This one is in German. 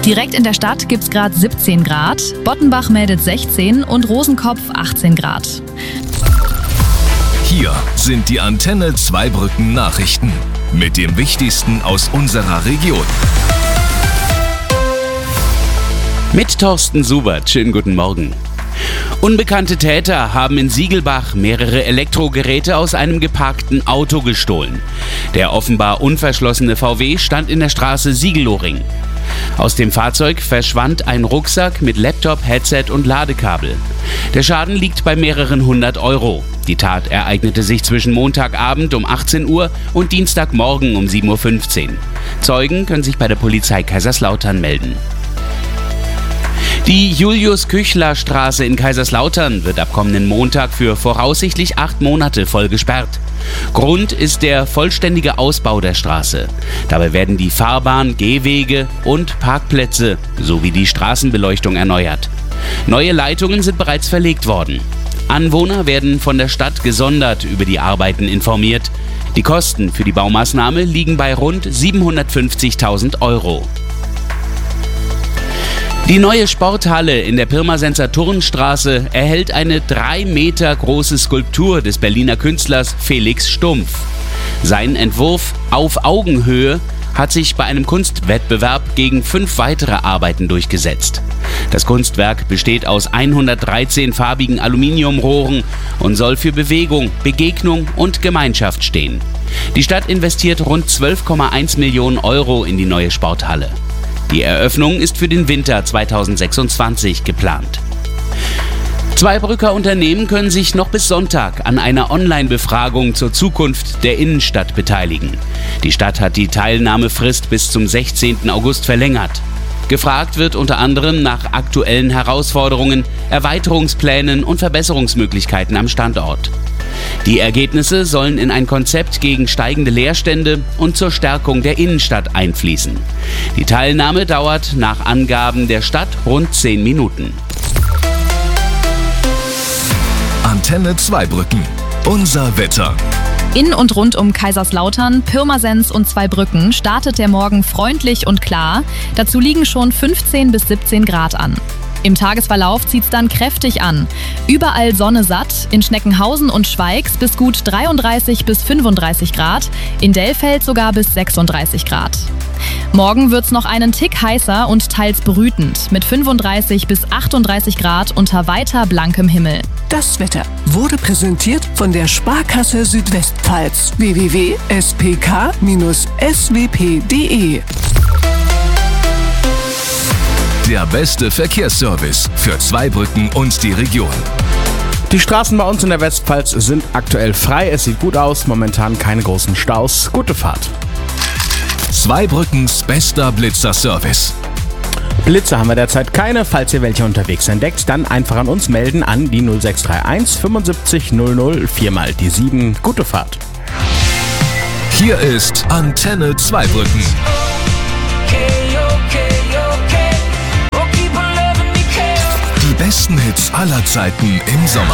Direkt in der Stadt gibt's gerade 17 Grad, Bottenbach meldet 16 und Rosenkopf 18 Grad. Hier sind die Antenne Zweibrücken Nachrichten mit dem Wichtigsten aus unserer Region. Mit Thorsten Subert, schönen guten Morgen. Unbekannte Täter haben in Siegelbach mehrere Elektrogeräte aus einem geparkten Auto gestohlen. Der offenbar unverschlossene VW stand in der Straße Siegelohring. Aus dem Fahrzeug verschwand ein Rucksack mit Laptop, Headset und Ladekabel. Der Schaden liegt bei mehreren 100 Euro. Die Tat ereignete sich zwischen Montagabend um 18 Uhr und Dienstagmorgen um 7.15 Uhr. Zeugen können sich bei der Polizei Kaiserslautern melden. Die Julius-Küchler-Straße in Kaiserslautern wird ab kommenden Montag für voraussichtlich 8 Monate voll gesperrt. Grund ist der vollständige Ausbau der Straße. Dabei werden die Fahrbahn, Gehwege und Parkplätze sowie die Straßenbeleuchtung erneuert. Neue Leitungen sind bereits verlegt worden. Anwohner werden von der Stadt gesondert über die Arbeiten informiert. Die Kosten für die Baumaßnahme liegen bei rund 750.000 Euro. Die neue Sporthalle in der Pirmasenser Turnstraße erhält eine 3 Meter große Skulptur des Berliner Künstlers Felix Stumpf. Sein Entwurf Auf Augenhöhe hat sich bei einem Kunstwettbewerb gegen 5 weitere Arbeiten durchgesetzt. Das Kunstwerk besteht aus 113 farbigen Aluminiumrohren und soll für Bewegung, Begegnung und Gemeinschaft stehen. Die Stadt investiert rund 12,1 Millionen Euro in die neue Sporthalle. Die Eröffnung ist für den Winter 2026 geplant. Zweibrücker Unternehmen können sich noch bis Sonntag an einer Online-Befragung zur Zukunft der Innenstadt beteiligen. Die Stadt hat die Teilnahmefrist bis zum 16. August verlängert. Gefragt wird unter anderem nach aktuellen Herausforderungen, Erweiterungsplänen und Verbesserungsmöglichkeiten am Standort. Die Ergebnisse sollen in ein Konzept gegen steigende Leerstände und zur Stärkung der Innenstadt einfließen. Die Teilnahme dauert nach Angaben der Stadt rund 10 Minuten. Antenne Zweibrücken. Unser Wetter. In und rund um Kaiserslautern, Pirmasens und Zweibrücken startet der Morgen freundlich und klar. Dazu liegen schon 15 bis 17 Grad an. Im Tagesverlauf zieht's dann kräftig an. Überall Sonne satt, in Schneckenhausen und Schweigs bis gut 33 bis 35 Grad, in Dellfeld sogar bis 36 Grad. Morgen wird's noch einen Tick heißer und teils brütend, mit 35 bis 38 Grad unter weiter blankem Himmel. Das Wetter wurde präsentiert von der Sparkasse Südwestpfalz. www.spk-swp.de. Der beste Verkehrsservice für Zweibrücken und die Region. Die Straßen bei uns in der Westpfalz sind aktuell frei. Es sieht gut aus, momentan keine großen Staus. Gute Fahrt. Zweibrückens bester Blitzer-Service. Blitze haben wir derzeit keine. Falls ihr welche unterwegs entdeckt, dann einfach an uns melden an die 0631 75 00 4 mal die 7. Gute Fahrt. Hier ist Antenne Zweibrücken. Die besten Hits aller Zeiten im Sommer.